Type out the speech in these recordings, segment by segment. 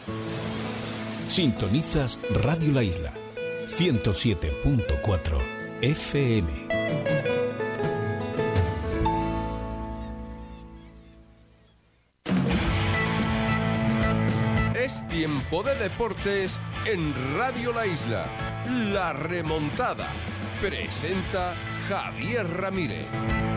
Sintonizas Radio La Isla, 107.4 FM. Es tiempo de deportes en Radio La Isla. La remontada. Presenta Javier Ramírez.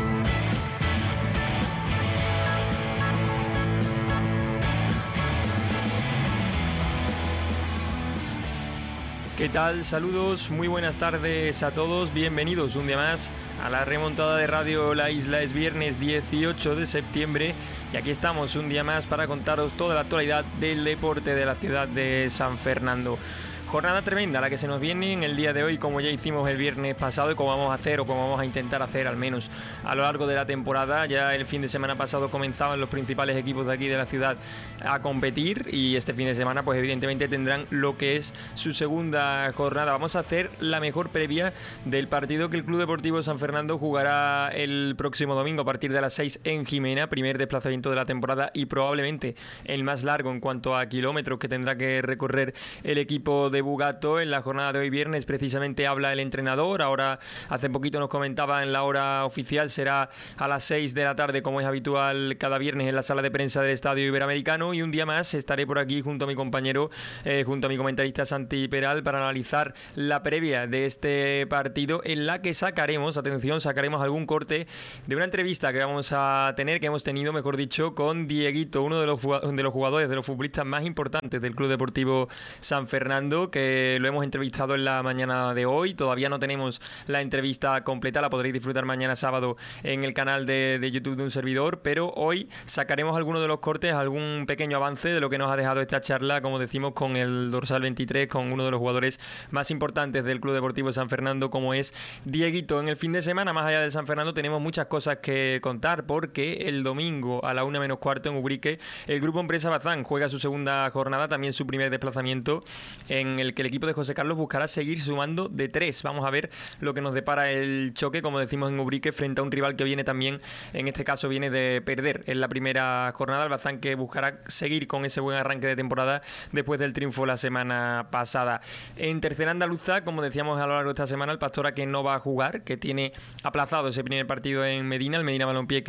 ¿Qué tal? Saludos, muy buenas tardes a todos, bienvenidos un día más a la remontada de Radio La Isla. Es viernes 18 de septiembre y aquí estamos un día más para contaros toda la actualidad del deporte de la ciudad de San Fernando. Jornada tremenda la que se nos viene en el día de hoy, como ya hicimos el viernes pasado y como vamos a hacer o como vamos a intentar hacer al menos a lo largo de la temporada. Ya el fin de semana pasado comenzaban los principales equipos de aquí de la ciudad a competir y este fin de semana pues evidentemente tendrán lo que es su segunda jornada. Vamos a hacer la mejor previa del partido que el Club Deportivo San Fernando jugará el próximo domingo a partir de las 6 en Jimena, primer desplazamiento de la temporada y probablemente el más largo en cuanto a kilómetros que tendrá que recorrer el equipo de Bugato. En la jornada de hoy viernes precisamente habla el entrenador. Ahora hace poquito nos comentaba en la hora oficial, será a las 6 de la tarde como es habitual cada viernes en la sala de prensa del Estadio Iberoamericano, y un día más estaré por aquí junto a mi compañero, junto a mi comentarista Santi Peral, para analizar la previa de este partido en la que sacaremos algún corte de una entrevista que vamos a tener, que hemos tenido mejor dicho, con Dieguito, uno de los jugadores, de los futbolistas más importantes del Club Deportivo San Fernando, que lo hemos entrevistado en la mañana de hoy. Todavía no tenemos la entrevista completa, la podréis disfrutar mañana sábado en el canal de YouTube de un servidor, pero hoy sacaremos algunos de los cortes, algún pequeño avance de lo que nos ha dejado esta charla, como decimos, con el dorsal 23, con uno de los jugadores más importantes del Club Deportivo San Fernando, como es Dieguito. En el fin de semana, más allá de San Fernando, tenemos muchas cosas que contar, porque el domingo a la 1 menos cuarto en Ubrique, el Grupo Empresa Bazán juega su segunda jornada, también su primer desplazamiento, en el que el equipo de José Carlos buscará seguir sumando de 3. Vamos a ver lo que nos depara el choque, como decimos en Ubrique, frente a un rival que viene también, en este caso viene de perder en la primera jornada, el Bazán, que buscará seguir con ese buen arranque de temporada después del triunfo la semana pasada. En tercera andaluza, como decíamos a lo largo de esta semana, el Pastora, que no va a jugar, que tiene aplazado ese primer partido en Medina, el Medina Balompié,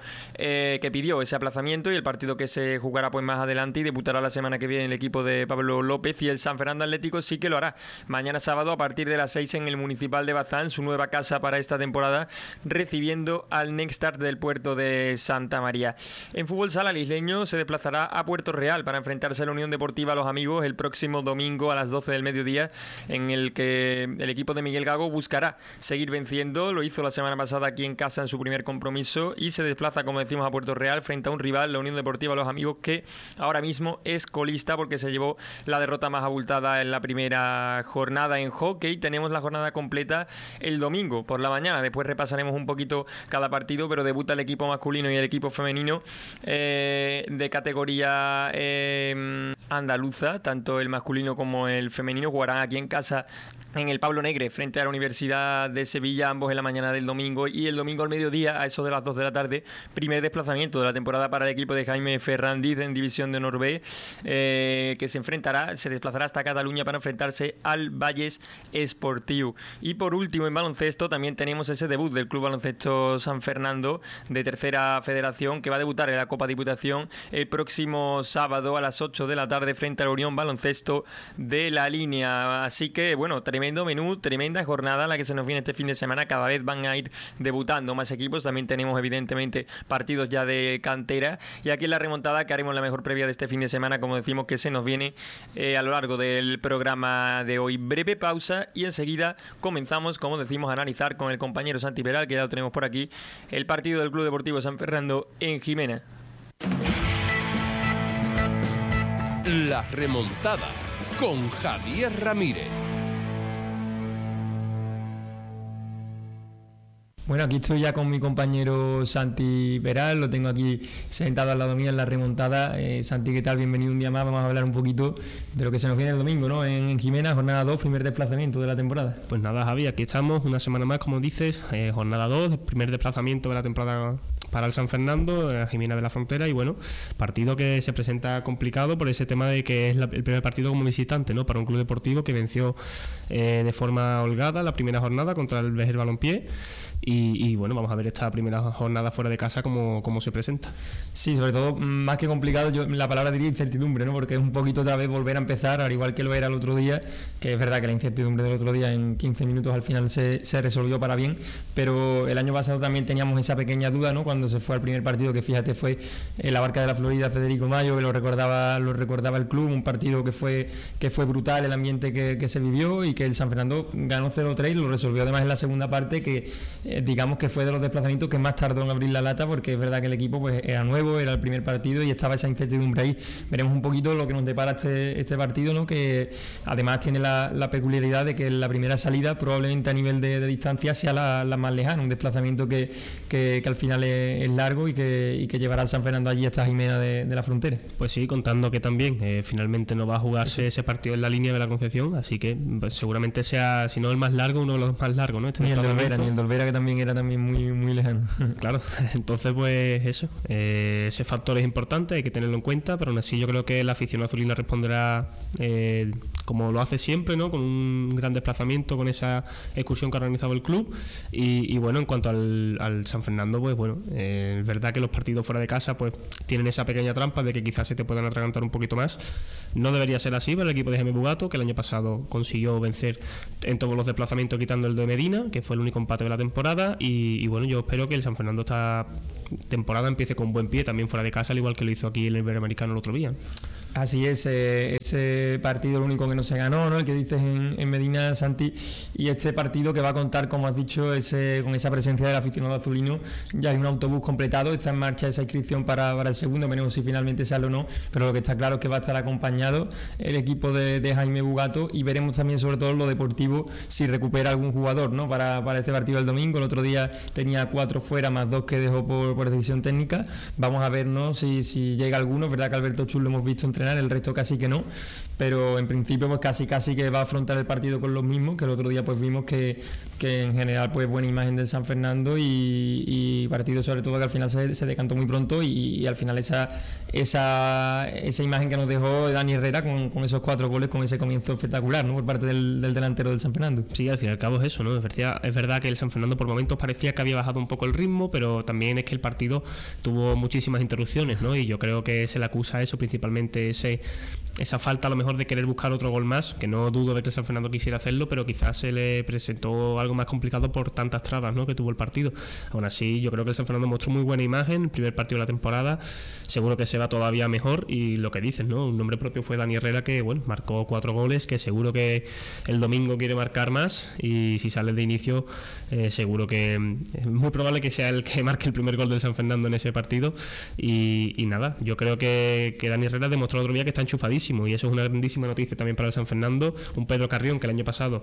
que pidió ese aplazamiento, y el partido que se jugará pues más adelante y debutará la semana que viene el equipo de Pablo López. Y el San Fernando Atlético sí que lo hará mañana sábado a partir de las 6 en el Municipal de Bazán, su nueva casa para esta temporada, recibiendo al Nextart del puerto de Santa María. En fútbol sala, el isleño se desplazará a Puerto Real para enfrentarse a la Unión Deportiva Los Amigos el próximo domingo a las 12 del mediodía, en el que el equipo de Miguel Gago buscará seguir venciendo. Lo hizo la semana pasada aquí en casa en su primer compromiso y se desplaza, como decimos, a Puerto Real frente a un rival, la Unión Deportiva Los Amigos, que ahora mismo es colista porque se llevó la derrota más abultada en la primera jornada. En hockey tenemos la jornada completa el domingo por la mañana, después repasaremos un poquito cada partido, pero debuta el equipo masculino y el equipo femenino de categoría andaluza, tanto el masculino como el femenino jugarán aquí en casa en el Pablo Negre frente a la Universidad de Sevilla, ambos en la mañana del domingo, y el domingo al mediodía, a eso de las 2 de la tarde, primer desplazamiento de la temporada para el equipo de Jaime Ferrandiz en División de Honor B, que se desplazará hasta Cataluña para enfrentarse al Valles Esportiu. Y por último, en baloncesto también tenemos ese debut del Club Baloncesto San Fernando de tercera federación, que va a debutar en la Copa Diputación el próximo sábado a las 8 de la tarde frente a la Unión Baloncesto de La Línea. Así que bueno, tremendo menú, tremenda jornada la que se nos viene este fin de semana. Cada vez van a ir debutando más equipos. También tenemos evidentemente partidos ya de cantera, y aquí en la remontada que haremos la mejor previa de este fin de semana, como decimos, que se nos viene a lo largo del programa de hoy. Breve pausa y enseguida comenzamos, como decimos, a analizar con el compañero Santi Peral, que ya lo tenemos por aquí, el partido del Club Deportivo San Fernando en Jimena. La remontada con Javier Ramírez. Bueno, aquí estoy ya con mi compañero Santi Peral, lo tengo aquí sentado al lado mío en la remontada. Santi, ¿qué tal? Bienvenido un día más. Vamos a hablar un poquito de lo que se nos viene el domingo, ¿no? En Jimena, jornada 2, primer desplazamiento de la temporada. Pues nada, Javi, aquí estamos, una semana más, como dices, jornada 2, primer desplazamiento de la temporada para el San Fernando, Jimena de la Frontera, y bueno, partido que se presenta complicado por ese tema de que es el primer partido como visitante, ¿no?, para un club deportivo que venció de forma holgada la primera jornada contra el Vejer Balompié. Y bueno, vamos a ver esta primera jornada fuera de casa cómo se presenta. Sí, sobre todo, más que complicado, yo la palabra diría incertidumbre, ¿no? Porque es un poquito otra vez volver a empezar, al igual que lo era el otro día, que es verdad que la incertidumbre del otro día en 15 minutos al final se resolvió para bien, pero el año pasado también teníamos esa pequeña duda, ¿no?, cuando se fue al primer partido, que fíjate fue en la Barca de la Florida, Federico Mayo, que lo recordaba el club, un partido que fue brutal, el ambiente que se vivió, y que el San Fernando ganó 0-3 y lo resolvió además en la segunda parte, que digamos que fue de los desplazamientos que más tardó en abrir la lata, porque es verdad que el equipo pues era nuevo, era el primer partido y estaba esa incertidumbre ahí. Veremos un poquito lo que nos depara este partido, ¿no?, que además tiene la peculiaridad de que la primera salida probablemente a nivel de distancia sea la más lejana, un desplazamiento que al final es largo y que llevará al San Fernando allí hasta Jimena de la Frontera. Pues sí, contando que también finalmente no va a jugarse ese partido en la línea de la Concepción, así que pues, seguramente sea, si no el más largo, uno de los más largos, ¿no? Ni el de Olvera, que también era también muy, muy lejano. Claro, entonces pues eso, ese factor es importante, hay que tenerlo en cuenta, pero aún así yo creo que la afición azulina responderá como lo hace siempre, ¿no?, con un gran desplazamiento, con esa excursión que ha organizado el club. Y bueno, en cuanto al San Fernando, pues bueno, es verdad que los partidos fuera de casa pues tienen esa pequeña trampa de que quizás se te puedan atragantar un poquito más. No debería ser así para el equipo de Jaime Bugato, que el año pasado consiguió vencer en todos los desplazamientos, quitando el de Medina, que fue el único empate de la temporada. Y bueno, yo espero que el San Fernando esta temporada empiece con buen pie también fuera de casa, al igual que lo hizo aquí el Iberoamericano el otro día. Así es, ese partido el único que no se ganó, ¿no?, el que dices en Medina, Santi, y este partido que va a contar, como has dicho, con esa presencia del aficionado azulino. Ya hay un autobús completado, está en marcha esa inscripción para el segundo, veremos si finalmente sale o no, pero lo que está claro es que va a estar acompañado el equipo de Jaime Bugato, y veremos también sobre todo lo deportivo, si recupera algún jugador, ¿no?, para este partido del domingo. El otro día tenía 4 fuera, más 2 que dejó por decisión técnica. Vamos a ver, ¿no?, si llega alguno. Es verdad que Alberto Chul lo hemos visto entrenar, el resto casi que no, pero en principio pues casi que va a afrontar el partido con los mismos, que el otro día pues vimos que en general pues buena imagen del San Fernando, y partido sobre todo que al final se decantó muy pronto, y al final esa imagen que nos dejó Dani Herrera con esos 4 goles, con ese comienzo espectacular, ¿no?, por parte del delantero del San Fernando. Sí, al fin y al cabo es eso, ¿no? Es verdad que el San Fernando por momentos parecía que había bajado un poco el ritmo, pero también es que el partido tuvo muchísimas interrupciones, ¿no?, y yo creo que se le acusa eso, principalmente esa falta a lo mejor de querer buscar otro gol más, que no dudo de que el San Fernando quisiera hacerlo, pero quizás se le presentó algo más complicado por tantas trabas, ¿no?, que tuvo el partido. Aún así, yo creo que el San Fernando mostró muy buena imagen el primer partido de la temporada, seguro que se va todavía mejor, y lo que dicen, ¿no?, un nombre propio fue Dani Herrera, que bueno, marcó 4 goles, que seguro que el domingo quiere marcar más, y si sale de inicio seguro que es muy probable que sea el que marque el primer gol del San Fernando en ese partido. Y nada, yo creo que Dani Herrera demostró el otro día que está enchufadísimo, y eso es una grandísima noticia también para el San Fernando. Un Pedro Carrión, que el año pasado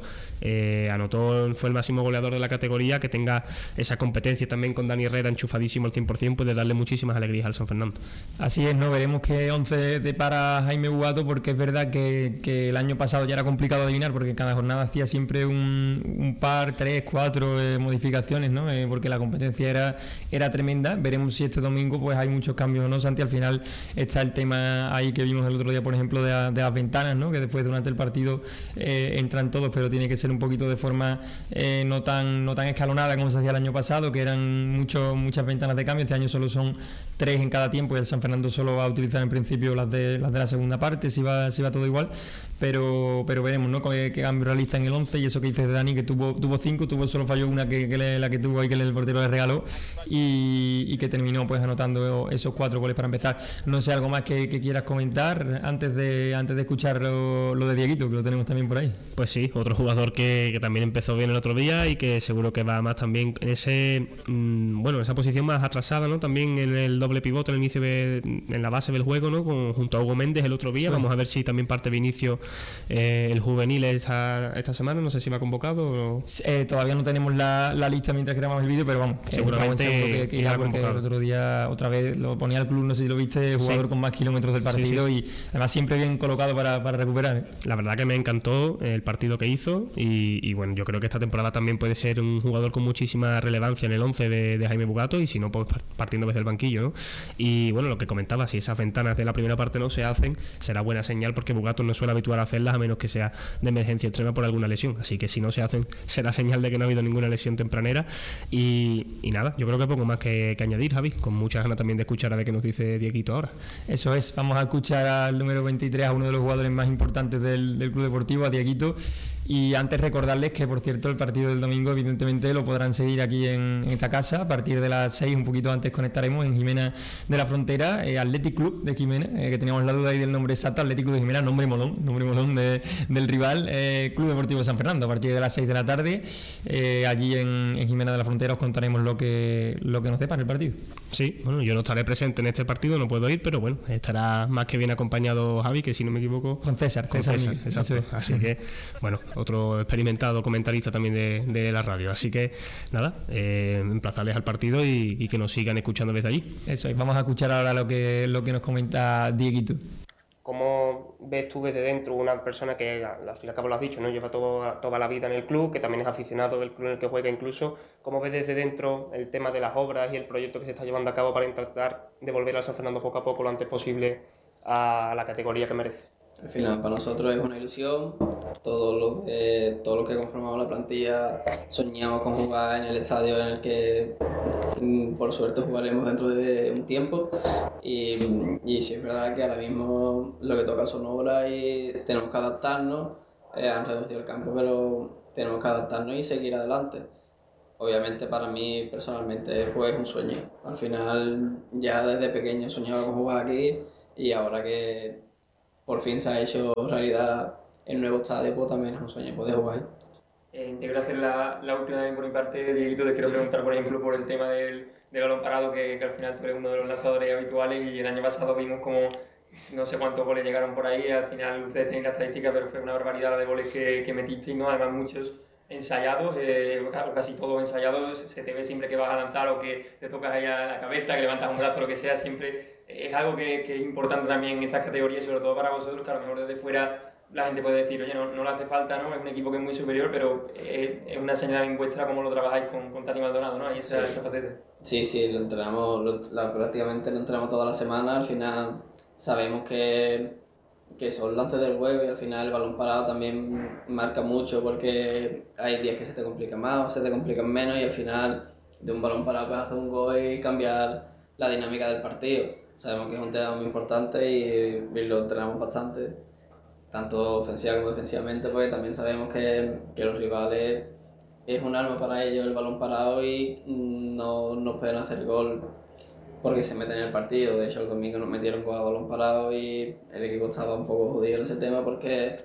fue el máximo goleador de la categoría, que tenga esa competencia también con Dani Herrera enchufadísimo al 100%, puede darle muchísimas alegrías al San Fernando. Así es, ¿no? Veremos qué 11 depara Jaime Bugato, porque es verdad que el año pasado ya era complicado adivinar, porque cada jornada hacía siempre un par, 3, 4 modificaciones, ¿no? Porque la competencia era tremenda. Veremos si este domingo pues hay muchos cambios o no, Santi. Al final está el tema ahí que vimos el otro día, por ejemplo, de las ventanas, ¿no?, que después durante el partido entran todos, pero tiene que ser un poquito de forma no tan escalonada como se hacía el año pasado, que eran muchas ventanas de cambio. Este año solo son 3 en cada tiempo, y el San Fernando solo va a utilizar en principio las de la segunda parte, si va todo igual, pero veremos, ¿no?, qué cambio realiza en el 11. Y eso que dices de Dani, que tuvo 5, solo falló una la que tuvo ahí, que el portero le regaló, y que terminó pues anotando esos 4 goles para empezar. No sé, algo más que quieras comentar antes de escuchar lo de Dieguito, que lo tenemos también por ahí. Pues sí, otro jugador que también empezó bien el otro día, y que seguro que va más también en esa posición más atrasada, ¿no?, también en el doble doble pivote en el inicio en la base del juego, ¿no? Junto a Hugo Méndez el otro día. Sí. Vamos a ver si también parte Vinicio el juvenil esta semana, no sé si va convocado o... Todavía no tenemos la lista mientras grabamos el vídeo, pero vamos, seguramente que irá, porque el otro día otra vez lo ponía el club, no sé si lo viste, jugador con más kilómetros del partido, y además siempre bien colocado para recuperar. La verdad que me encantó el partido que hizo y bueno, yo creo que esta temporada también puede ser un jugador con muchísima relevancia en el 11 de Jaime Bugato, y si no, pues partiendo desde el banquillo, ¿no? Y bueno, lo que comentaba, si esas ventanas de la primera parte no se hacen, será buena señal, porque Bugato no suele habituar a hacerlas a menos que sea de emergencia extrema por alguna lesión, así que si no se hacen será señal de que no ha habido ninguna lesión tempranera. Y nada, yo creo que poco más que añadir, Javi, con muchas ganas también de escuchar a ver qué nos dice Dieguito ahora. Eso es, vamos a escuchar al número 23, a uno de los jugadores más importantes del Club Deportivo, a Dieguito. Y antes recordarles que, por cierto, el partido del domingo evidentemente lo podrán seguir aquí en esta casa a partir de las 6, un poquito antes conectaremos en Jimena de la Frontera, Athletic Club de Jimena, que teníamos la duda ahí del nombre exacto, Athletic Club de Jimena, nombre molón del rival, Club Deportivo San Fernando, a partir de las 6 de la tarde, allí en Jimena de la Frontera os contaremos lo que nos depara el partido. Sí, bueno, yo no estaré presente en este partido, no puedo ir, pero bueno, estará más que bien acompañado Javi, que si no me equivoco... Con César, exacto. Así que, bueno, otro experimentado comentarista también de la radio. Así que, nada, emplazarles al partido y que nos sigan escuchando desde allí. Eso, y vamos a escuchar ahora lo que nos comenta Dieguito. ¿Cómo ves tú desde dentro una persona que, al fin y al cabo lo has dicho, ¿no? Lleva toda la vida en el club, que también es aficionado del club en el que juega incluso? ¿Cómo ves desde dentro el tema de las obras y el proyecto que se está llevando a cabo para intentar devolver al San Fernando poco a poco, lo antes posible, a la categoría que merece? Al final, para nosotros es una ilusión. Todos los que conformamos la plantilla soñamos con jugar en el estadio en el que, por suerte, jugaremos dentro de un tiempo. Y sí es verdad que ahora mismo lo que toca son obras y tenemos que adaptarnos. Han reducido el campo, pero tenemos que adaptarnos y seguir adelante. Obviamente, para mí personalmente, pues es un sueño. Al final, ya desde pequeño soñaba con jugar aquí, y ahora que por fin se ha hecho realidad el nuevo estadio, pues también es un sueño poder jugar ahí. Te quiero hacer la última vez por mi parte, Dieguito. Te quiero preguntar, por ejemplo, por el tema del balón parado, que al final tú eres uno de los lanzadores habituales, y el año pasado vimos como no sé cuántos goles llegaron por ahí. Al final ustedes tienen la estadística, pero fue una barbaridad de goles que metisteis, ¿no? Además muchos ensayados, casi todos ensayados. Se te ve siempre que vas a lanzar o que te tocas ahí a la cabeza, que levantas un brazo, lo que sea, siempre es algo que es importante también en estas categorías, sobre todo para vosotros, que a lo mejor desde fuera la gente puede decir, oye, no le hace falta, ¿no? Es un equipo que es muy superior, pero es una señal en vuestra cómo lo trabajáis con Tani Maldonado, ¿no? Ahí esa faceta. Sí, lo entrenamos, prácticamente lo entrenamos toda la semana. Al final sabemos que son lances del juego, y al final el balón parado también marca mucho, porque hay días que se te complican más o se te complican menos, y al final de un balón parado puedes hacer un gol y cambiar la dinámica del partido. Sabemos que es un tema muy importante y lo entrenamos bastante, tanto ofensiva como defensivamente, porque también sabemos que los rivales es un arma para ellos el balón parado, y no pueden hacer gol porque se meten en el partido. De hecho, el domingo nos metieron con el balón parado y el equipo estaba un poco jodido en ese tema, porque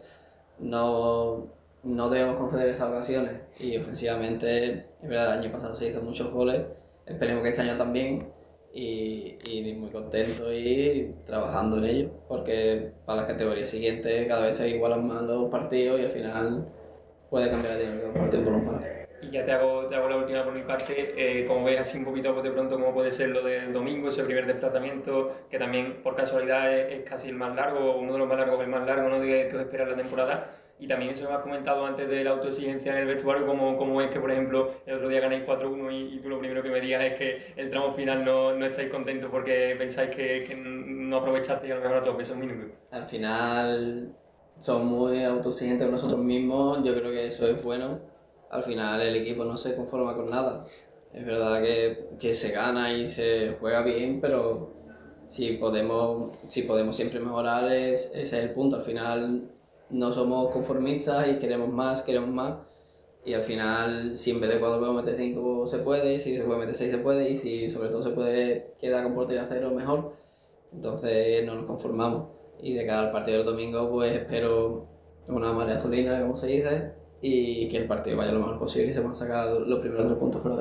no debemos conceder esas ocasiones. Y ofensivamente, es verdad, el año pasado se hizo muchos goles, esperemos que este año también. Y muy contento y trabajando en ello, porque para las categorías siguientes cada vez se igualan más los partidos y al final puede cambiar la dinámica del partido por un par. Y ya te hago la última por mi parte. Como ves así un poquito de pronto cómo puede ser lo del domingo, ese primer desplazamiento, que también por casualidad es casi el más largo, uno de los más largos, el más largo, ¿no?, que os espera la temporada. Y también eso que me has comentado antes de la autoexigencia en el vestuario, como es que, por ejemplo, el otro día ganáis 4-1 y tú lo primero que me digas es que el tramo final no estáis contentos porque pensáis que no aprovechasteis a lo mejor a tope esos minutos. Al final somos muy autoexigentes con nosotros mismos, yo creo que eso es bueno. Al final el equipo no se conforma con nada. Es verdad que se gana y se juega bien, pero si podemos siempre mejorar, ese es el punto. Al final no somos conformistas y queremos más, y al final si en vez de 4 podemos meter 5 se puede, si se puede meter 6 se puede, y si sobre todo se puede quedar con portería cero mejor. Entonces no nos conformamos, y de cara al partido del domingo pues espero una marea azulina, como se dice, y que el partido vaya lo mejor posible y se van a sacar los primeros 3 puntos fuera de casa.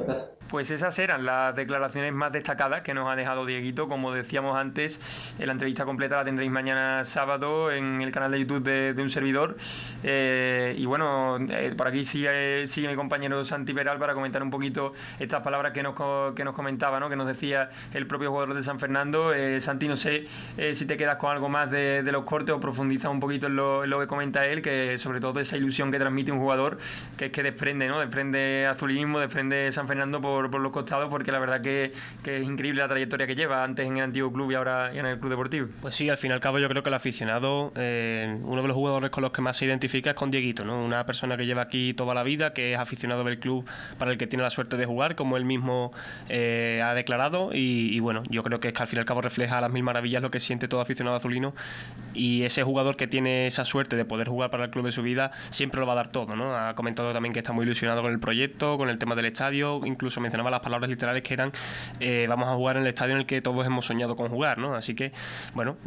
Pues esas eran las declaraciones más destacadas que nos ha dejado Dieguito. Como decíamos antes, la entrevista completa la tendréis mañana sábado en el canal de YouTube de un servidor. Y bueno, por aquí sigue mi compañero Santi Peral para comentar un poquito estas palabras que nos comentaba, ¿no? Que nos decía el propio jugador de San Fernando. Santi, no sé si te quedas con algo más de los cortes o profundizas un poquito en lo que comenta él, que sobre todo esa ilusión que transmite un jugador, que es que desprende, ¿no? Desprende azulismo, desprende San Fernando por los costados, porque la verdad que es increíble la trayectoria que lleva, antes en el antiguo club y ahora en el club deportivo. Pues sí, al fin y al cabo yo creo que el aficionado, uno de los jugadores con los que más se identifica es con Dieguito, ¿no? Una persona que lleva aquí toda la vida, que es aficionado del club para el que tiene la suerte de jugar, como él mismo ha declarado, y bueno, yo creo que es que al fin y al cabo refleja a las mil maravillas lo que siente todo aficionado azulino, y ese jugador que tiene esa suerte de poder jugar para el club de su vida siempre lo va a dar todo, ¿no? Ha comentado también que está muy ilusionado con el proyecto, con el tema del estadio, incluso mencionaba las palabras literales que eran vamos a jugar en el estadio en el que todos hemos soñado con jugar, ¿no? Así que, bueno,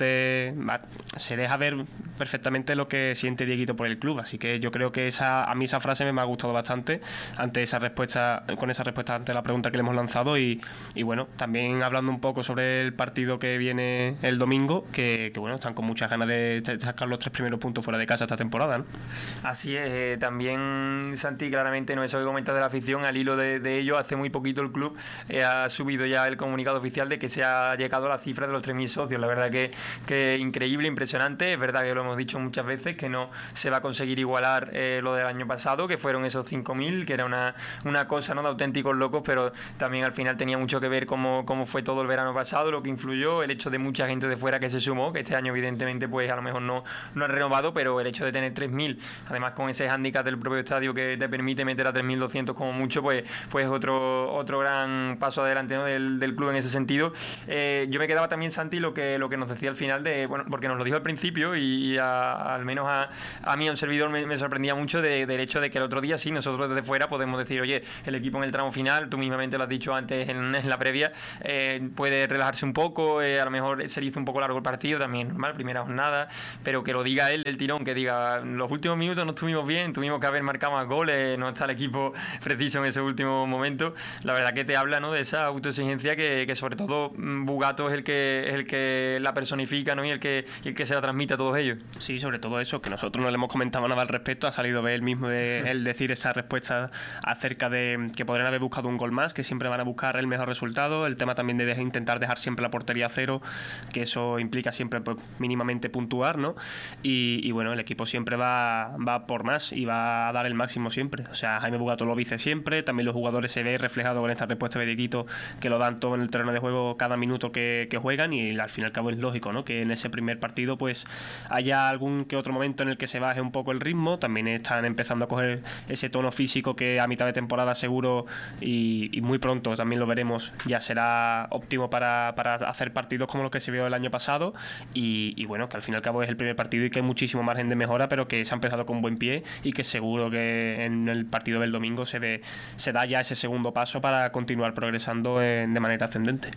se deja ver perfectamente lo que siente Dieguito por el club, así que yo creo que a mí esa frase me ha gustado bastante con esa respuesta ante la pregunta que le hemos lanzado, y bueno, también hablando un poco sobre el partido que viene el domingo, que bueno, están con muchas ganas de sacar los 3 primeros puntos fuera de casa esta temporada, ¿no? Así es, también Santi, claramente, no, eso que comentas de la afición, al hilo de ello, hace muy poquito el club ha subido ya el comunicado oficial de que se ha llegado a la cifra de los 3.000 socios. La verdad que increíble, impresionante. Es verdad que lo hemos dicho muchas veces, que no se va a conseguir igualar lo del año pasado, que fueron esos 5.000, que era una cosa, ¿no?, de auténticos locos, pero también al final tenía mucho que ver cómo fue todo el verano pasado, lo que influyó, el hecho de mucha gente de fuera que se sumó, que este año evidentemente pues a lo mejor no han renovado, pero el hecho de tener 3.000, además con ese hándicap del propio estadio que te permite meter a 3.200 como mucho, pues otro gran paso adelante, ¿no?, del club en ese sentido. Yo me quedaba también, Santi, lo que nos decía al final, bueno, porque nos lo dijo al principio y al menos a mí, a un servidor, me sorprendía mucho del hecho de que el otro día sí, nosotros desde fuera podemos decir, oye, el equipo en el tramo final, tú mismamente lo has dicho antes en la previa, puede relajarse un poco, a lo mejor se le hizo un poco largo el partido, también normal, primera jornada, pero que lo diga él, el tirón, que diga, los últimos minutos no estuvimos bien, tuvimos que haber marcado más goles, no está el equipo preciso en ese último momento. La verdad que te habla, ¿no?, de esa autoexigencia que sobre todo Bugato es el que la personifica, ¿no?, y el que se la transmite a todos ellos. Sí, sobre todo eso, que nosotros no le hemos comentado nada al respecto, ha salido de él mismo él decir esa respuesta acerca de que podrían haber buscado un gol más, que siempre van a buscar el mejor resultado, el tema también de intentar dejar siempre la portería a cero, que eso implica siempre pues, mínimamente puntuar, ¿no? Y bueno, el equipo siempre va por más y va a dar el máximo siempre, o sea, Jaime Bugato lo dice siempre, también los jugadores se ve reflejado con esta respuesta de Dieguito, que lo dan todo en el terreno de juego cada minuto que juegan, y al fin y al cabo es lógico, ¿no?, que en ese primer partido pues haya algún que otro momento en el que se baje un poco el ritmo. También están empezando a coger ese tono físico que a mitad de temporada seguro y muy pronto también lo veremos, ya será óptimo para hacer partidos como los que se vio el año pasado, y bueno, que al fin y al cabo es el primer partido y que hay muchísimo margen de mejora, pero que se ha empezado con buen pie y que seguro que en el partido del domingo se da ya ese segundo paso para continuar progresando de manera ascendente.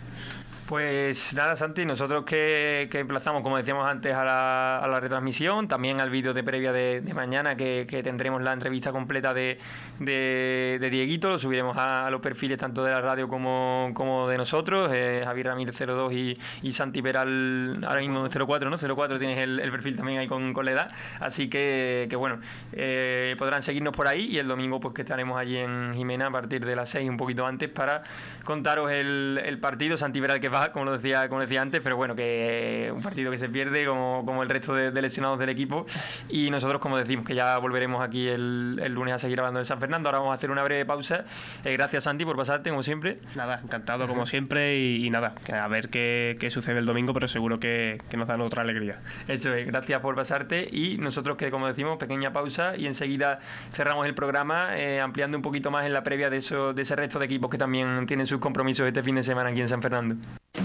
Pues nada, Santi, nosotros que emplazamos, como decíamos antes, a la retransmisión, también al vídeo de previa de mañana, que tendremos la entrevista completa de Dieguito, lo subiremos a los perfiles tanto de la radio como de nosotros, Javier Ramírez 02 y Santi Peral, ahora mismo 04, ¿no? 04 tienes el perfil también ahí con la edad, así que bueno, podrán seguirnos por ahí, y el domingo pues que estaremos allí en Jimena a partir de las 6, un poquito antes, para contaros el partido. Santi Peral que va, como decía antes, pero bueno, que un partido que se pierde como el resto de lesionados del equipo, y nosotros, como decimos, que ya volveremos aquí el lunes a seguir hablando de San Fernando. Ahora vamos a hacer una breve pausa. Gracias, Santi, por pasarte, como siempre. Nada, encantado como siempre, y nada, a ver qué sucede el domingo, pero seguro que nos dan otra alegría. Eso es, gracias por pasarte, y nosotros que, como decimos, pequeña pausa y enseguida cerramos el programa ampliando un poquito más en la previa de ese resto de equipos que también tienen sus compromisos este fin de semana aquí en San Fernando.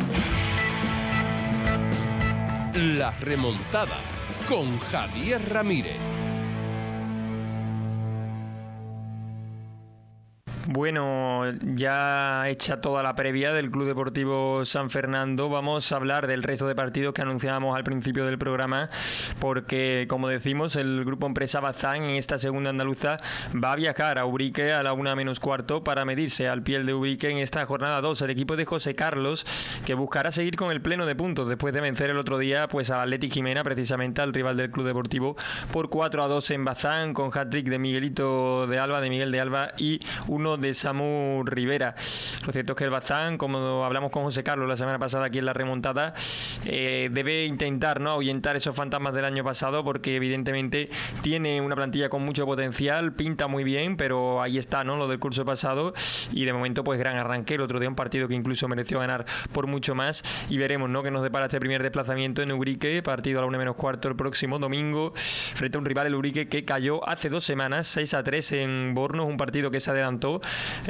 La remontada con Javier Ramírez. Bueno, ya hecha toda la previa del Club Deportivo San Fernando, vamos a hablar del resto de partidos que anunciábamos al principio del programa, porque, como decimos, el Grupo Empresa Bazán en esta segunda andaluza va a viajar a Ubrique a la 1:15 para medirse al Piel de Ubrique en esta jornada 2. El equipo de José Carlos, que buscará seguir con el pleno de puntos después de vencer el otro día pues al Athletic Jimena, precisamente al rival del Club Deportivo, por 4-2 en Bazán, con hat-trick de Miguel de Alba y uno de Samu Rivera. Lo cierto es que el Bazán, como hablamos con José Carlos la semana pasada aquí en la remontada, debe intentar, ¿no?, ahuyentar esos fantasmas del año pasado, porque evidentemente tiene una plantilla con mucho potencial, pinta muy bien, pero ahí está, ¿no?, lo del curso pasado, y de momento pues gran arranque. El otro día un partido que incluso mereció ganar por mucho más, y veremos, ¿no?, que nos depara este primer desplazamiento en Ubrique, partido a la 1:15 el próximo domingo, frente a un rival, el Ubrique, que cayó hace 2 semanas 6-3 en Bornos, un partido que se adelantó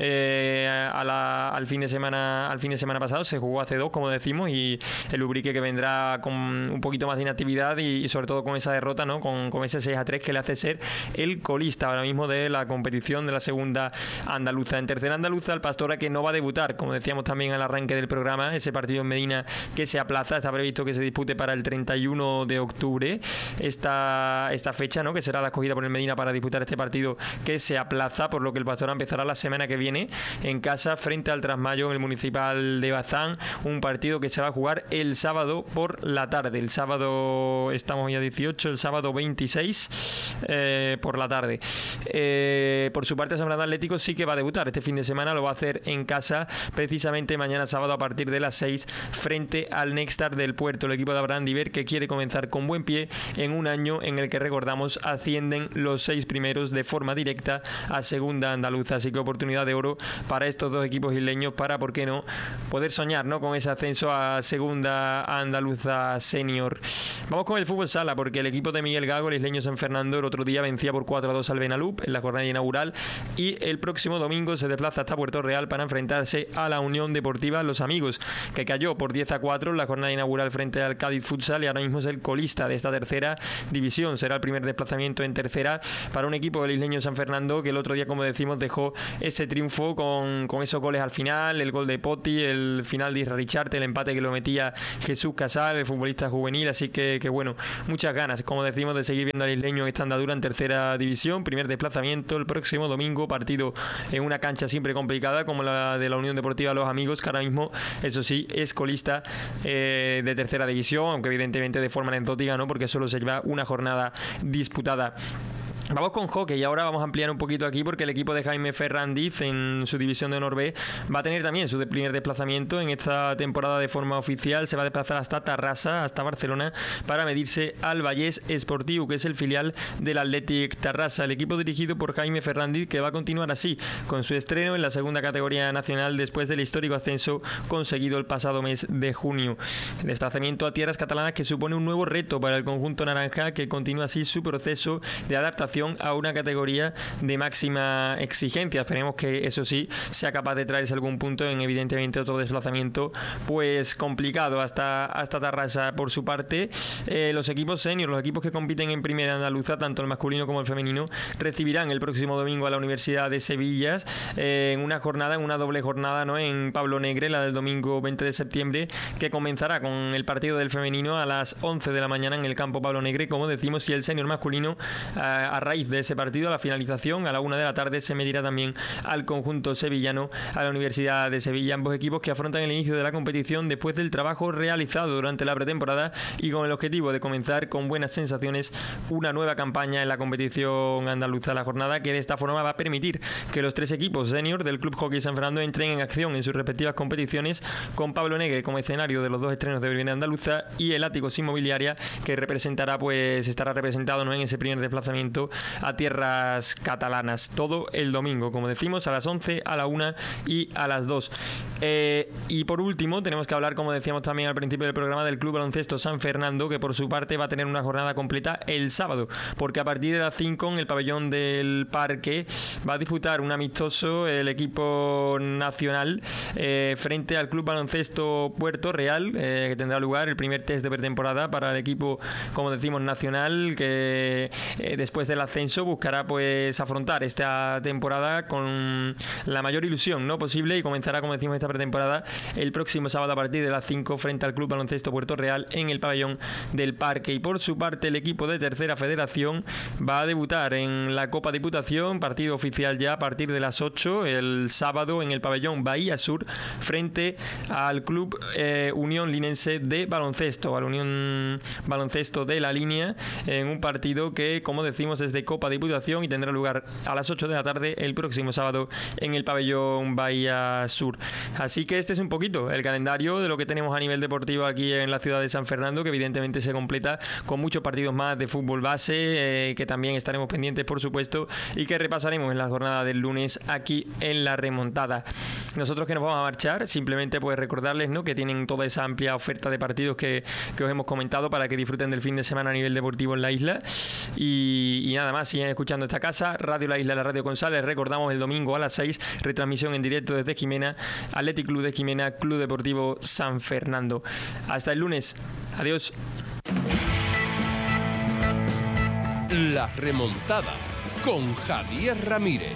al fin de semana pasado. Se jugó hace 2, como decimos, y el Ubrique que vendrá con un poquito más de inactividad y sobre todo con esa derrota, ¿no?, con ese 6-3 que le hace ser el colista ahora mismo de la competición de la segunda andaluza. En tercera andaluza, el Pastora, que no va a debutar, como decíamos también al arranque del programa, ese partido en Medina que se aplaza, está previsto que se dispute para el 31 de octubre esta fecha, ¿no?, que será la escogida por el Medina para disputar este partido, que se aplaza, por lo que el Pastora empezará la semana que viene en casa frente al Trasmayo en el Municipal de Bazán, un partido que se va a jugar el sábado por la tarde. El sábado, estamos ya 18, el sábado 26 por la tarde. Por su parte, San Fernando Atlético sí que va a debutar este fin de semana, lo va a hacer en casa precisamente mañana sábado a partir de las 6 frente al Nextar del Puerto, el equipo de Abraham Diver, que quiere comenzar con buen pie en un año en el que, recordamos, ascienden los 6 primeros de forma directa a segunda andaluza. Así que oportunidad de oro para estos dos equipos isleños para, ¿por qué no?, poder soñar, ¿no?, con ese ascenso a segunda andaluza senior. Vamos con el fútbol sala, porque el equipo de Miguel Gago, el isleño San Fernando, el otro día vencía por 4-2 al Benalup en la jornada inaugural, y el próximo domingo se desplaza hasta Puerto Real para enfrentarse a la Unión Deportiva Los Amigos, que cayó por 10-4 en la jornada inaugural frente al Cádiz Futsal, y ahora mismo es el colista de esta tercera división. Será el primer desplazamiento en tercera para un equipo del isleño San Fernando, que el otro día, como decimos, dejó ese triunfo con esos goles al final, el gol de Poti, el final de Isra Richarte, el empate que lo metía Jesús Casal, el futbolista juvenil. Así que bueno, muchas ganas, como decimos, de seguir viendo al isleño en esta andadura en tercera división. Primer desplazamiento el próximo domingo, partido en una cancha siempre complicada como la de la Unión Deportiva Los Amigos, que ahora mismo, eso sí, es colista de tercera división, aunque evidentemente de forma anecdótica, ¿no?, porque solo se lleva una jornada disputada. Vamos con hockey, y ahora vamos a ampliar un poquito aquí, porque el equipo de Jaime Ferrandiz en su división de honor B va a tener también su primer desplazamiento en esta temporada de forma oficial. Se va a desplazar hasta Tarrasa, hasta Barcelona, para medirse al Vallés Esportiu, que es el filial del Athletic Tarrasa. El equipo dirigido por Jaime Ferrandiz, que va a continuar así con su estreno en la segunda categoría nacional después del histórico ascenso conseguido el pasado mes de junio. El desplazamiento a tierras catalanas, que supone un nuevo reto para el conjunto naranja, que continúa así su proceso de adaptación a una categoría de máxima exigencia. Esperemos que, eso sí, sea capaz de traerse algún punto en, evidentemente, otro desplazamiento pues complicado hasta Tarrasa. Por su parte, los equipos senior, los equipos que compiten en primera andaluza, tanto el masculino como el femenino, recibirán el próximo domingo a la Universidad de Sevilla en una doble jornada, ¿no?, en Pablo Negre, la del domingo 20 de septiembre, que comenzará con el partido del femenino a las 11 de la mañana en el campo Pablo Negre, como decimos, y el senior masculino a raíz de ese partido, a la finalización, a la 1 de la tarde, se medirá también al conjunto sevillano, a la Universidad de Sevilla. Ambos equipos que afrontan el inicio de la competición después del trabajo realizado durante la pretemporada y con el objetivo de comenzar con buenas sensaciones una nueva campaña en la competición andaluza. La jornada, que de esta forma va a permitir que los 3 equipos senior del Club Hockey San Fernando entren en acción en sus respectivas competiciones, con Pablo Negre como escenario de los 2 estrenos de primera andaluza, y el Áticos Inmobiliaria, que estará representado, ¿no?, en ese primer desplazamiento a tierras catalanas. Todo el domingo, como decimos, a las 11, a la 1 y a las 2. Y por último, tenemos que hablar, como decíamos también al principio del programa, del Club Baloncesto San Fernando, que por su parte va a tener una jornada completa el sábado, porque a partir de las 5 en el pabellón del Parque va a disputar un amistoso el equipo nacional frente al Club Baloncesto Puerto Real, que tendrá lugar el primer test de pretemporada para el equipo, como decimos, nacional, que después de la ascenso buscará pues afrontar esta temporada con la mayor ilusión, ¿no?, posible, y comenzará, como decimos, esta pretemporada el próximo sábado a partir de las 5 frente al Club Baloncesto Puerto Real en el pabellón del Parque. Y por su parte, el equipo de Tercera Federación va a debutar en la Copa Diputación, partido oficial ya a partir de las 8 el sábado en el pabellón Bahía Sur frente al Club Unión Linense de Baloncesto, al Unión Baloncesto de la Línea, en un partido que, como decimos, es de Copa Diputación y tendrá lugar a las 8 de la tarde el próximo sábado en el pabellón Bahía Sur. Así que este es un poquito el calendario de lo que tenemos a nivel deportivo aquí en la ciudad de San Fernando, que evidentemente se completa con muchos partidos más de fútbol base, que también estaremos pendientes, por supuesto, y que repasaremos en la jornada del lunes aquí en La Remontada. Nosotros que nos vamos a marchar, simplemente pues recordarles, ¿no?, que tienen toda esa amplia oferta de partidos que os hemos comentado para que disfruten del fin de semana a nivel deportivo en la isla. Y nada más, siguen escuchando esta casa, Radio La Isla, la radio Consales. Recordamos el domingo a las 6, retransmisión en directo desde Jimena, Athletic Club de Jimena, Club Deportivo San Fernando. Hasta el lunes. Adiós. La Remontada con Javier Ramírez.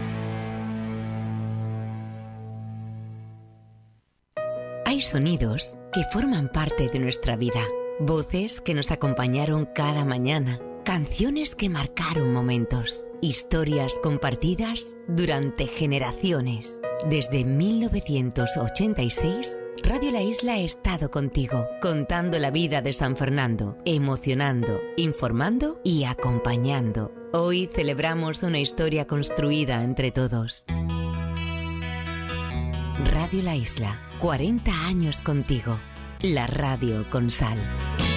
Hay sonidos que forman parte de nuestra vida, voces que nos acompañaron cada mañana, canciones que marcaron momentos, historias compartidas durante generaciones. Desde 1986, Radio La Isla ha estado contigo, contando la vida de San Fernando, emocionando, informando y acompañando. Hoy celebramos una historia construida entre todos. Radio La Isla, 40 años contigo. La radio con sal.